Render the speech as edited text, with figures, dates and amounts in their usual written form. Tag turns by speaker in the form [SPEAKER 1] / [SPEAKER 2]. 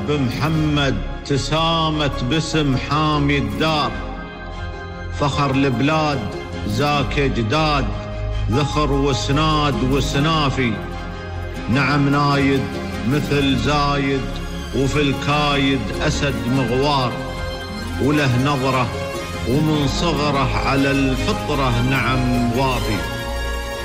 [SPEAKER 1] بمحمد تسامت باسم حامي الدار، فخر البلاد زاك جداد، ذخر وسناد وسنافي. نعم نايد مثل زايد، وفي الكايد أسد مغوار، وله نظرة ومن صغره على الفطرة نعم وافي.